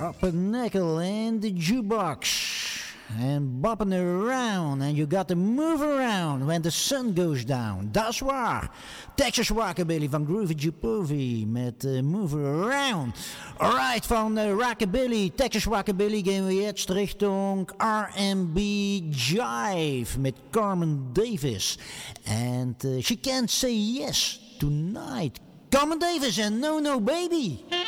Pumpernickel in the jukebox. And bopping around, and you got to move around when the sun goes down. Dat is waar. Texas Rockabilly van Groovy Jupovi met Move Around. Alright, van Rockabilly, Texas Rockabilly gaan we jetzt richting R&B Jive met Carmen Davis. And she can't say yes tonight. Carmen Davis and No No Baby.